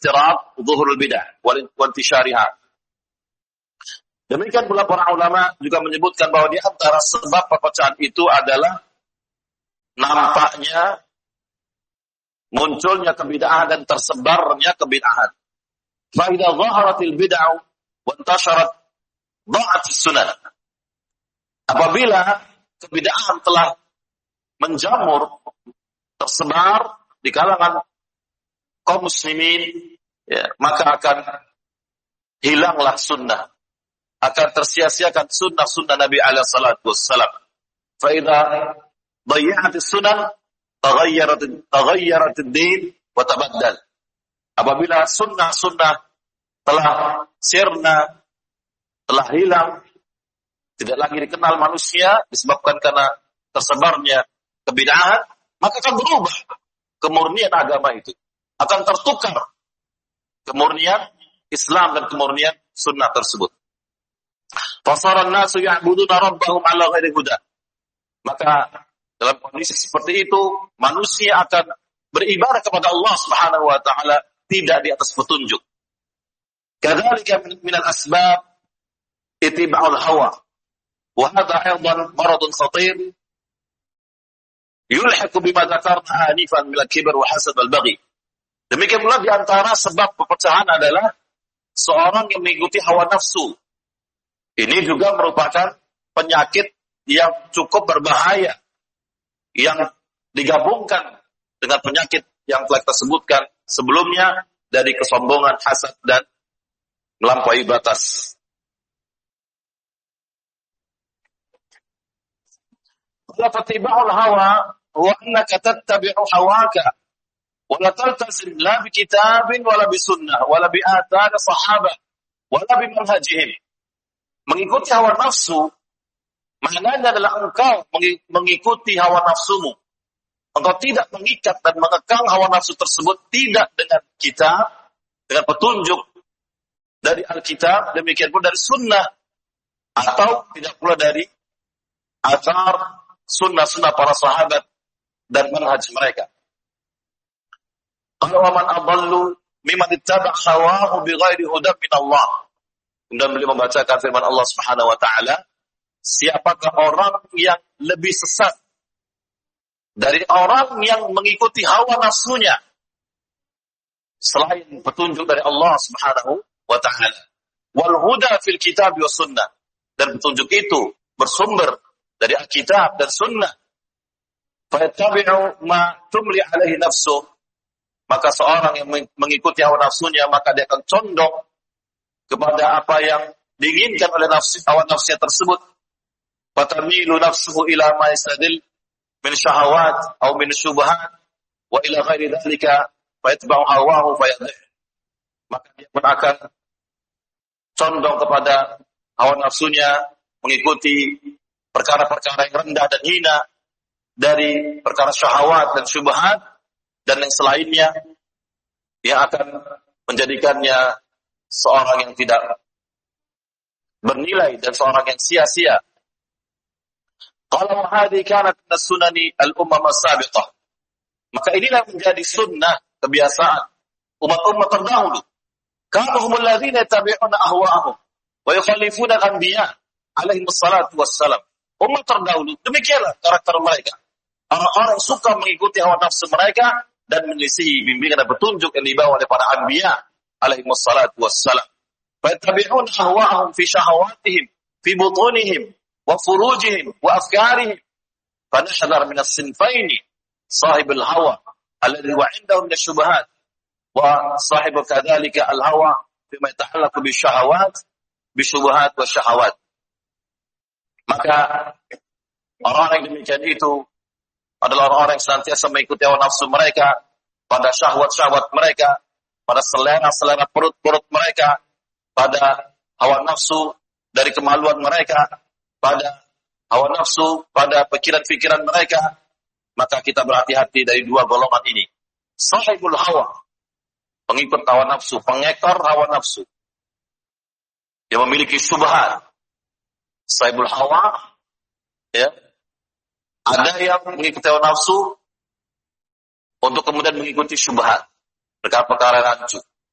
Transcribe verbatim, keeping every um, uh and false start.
istirab zuhurul bid'ah wal intishariha. Demikian pula para ulama juga menyebutkan bahwa di antara sebab perpecahan itu adalah nampaknya munculnya kebid'ahan dan tersebarnya kebid'ahan. Fa idza dhaharatil bid'ah wa intasharat dha'at as-sunnah. Apabila kebid'ahan telah menjamur, tersebar di kalangan kaum muslimin, ya, maka akan hilanglah sunnah, akan tersia-siakan sunnah-sunnah Nabi alaihi salatu wassalam. Fa idza dhayya'at as-sunnah taghayyarat taghayyarat ad-din wa tabaddal. Apabila sunnah-sunnah telah sirna, telah hilang, tidak lagi dikenal manusia disebabkan karena tersebarnya kebid'ahan, maka akan berubah kemurnian agama itu, akan tertukar kemurnian Islam dan kemurnian sunnah tersebut. Fasaran nasu ya'buduna rabbahum ala ghairi huda. Maka dalam kondisi seperti itu, manusia akan beribadah kepada Allah Subhanahu wa taala tidak di atas petunjuk. Kadzalika min al-asbab ittiba'ul hawa. Wa hadha aidan maradun khatir yulhiqu bima dzakarna anifan min al-kibr wa hasad al-baghi. Demikian pula di antara sebab perpecahan adalah seorang yang mengikuti hawa nafsu. Ini juga merupakan penyakit yang cukup berbahaya, yang digabungkan dengan penyakit yang telah kita sebutkan sebelumnya dari kesombongan, hasad, dan melampaui batas. Fatiba'ul hawa huwa annaka tattabi'u hawaka wa la taltazim la bi kitabin wala bi sunnah wala bi athar sahabah wala bi manhajihim. Mengikuti hawa nafsu maknanya adalah engkau mengikuti hawa nafsumu. Engkau tidak mengikat dan mengekang hawa nafsu tersebut tidak dengan kitab, dengan petunjuk dari Alkitab, demikian pun dari sunnah, atau tidak pula dari athar sunnah-sunnah para sahabat dan manhaj mereka. Qala wa man adallu mimman ittaba'a hawahu bighairi hudan min Allah. Kemudian beliau membacakan firman Allah Subhanahu wa taala, siapakah orang yang lebih sesat dari orang yang mengikuti hawa nafsunya selain petunjuk dari Allah Subhanahu wa taala. Wal huda fil kitab wa sunnah, dan petunjuk itu bersumber dari Alkitab dan sunnah. Fayattabi'u ma tumli alaihi nafsu, maka seorang yang mengikuti hawa nafsunya maka dia akan condong kepada apa yang diinginkan oleh nafsu, hawa nafsunya tersebut. Fatamilu nafsuhu ila ma yastadil min syahawat atau min syubhat wa ila ghairi dzalika fayatba'u hawahu fayadhih. Maka dia pun akan condong kepada hawa nafsunya, mengikuti perkara-perkara yang rendah dan hina dari perkara syahwat dan syubhat dan yang selainnya yang akan menjadikannya seorang yang tidak bernilai dan seorang yang sia-sia. Qala hadhihi kanat min as-sunani al-ummam as-sabiqah. Maka inilah menjadi sunnah, kebiasaan umat-umat terdahulu. Kanu humul ladzina yattabi'una ahwa'ahum wa yukhalifuna al-anbiya alaihi wassalatu wassalam. Umat terdahulu demikianlah karakter mereka. Orang-orang suka mengikuti hawa nafsu mereka dan menyelisihi bimbingan dan petunjuk yang dibawa oleh para anbiya alaihi wassalatu wassalam. Fa yattabi'una ahwa'ahum fi syahawatihim fi butunihim wa furujihim wa afkarihim. Fa nahdhar min as-sinfaini sahibul hawa alladhi wa 'indahu min asy-syubhat wa sahibu kadzalika al-hawa fima yata'allaqu bisyahawat bisyubhat wa syahawat. Maka orang-orang yang demikian itu adalah orang-orang yang senantiasa mengikuti hawa nafsu mereka pada syahwat-syahwat mereka, pada selera-selera perut-perut mereka, pada hawa nafsu dari kemaluan mereka, pada hawa nafsu pada pikiran-pikiran mereka. Maka kita berhati-hati dari dua golongan ini. Sahibul hawa, pengikut hawa nafsu, pengekor hawa nafsu yang memiliki syubhat. Sahibul hawa, ya, ada yang mengikuti hawa nafsu untuk kemudian mengikuti syubhat, perkara-perkara rancu.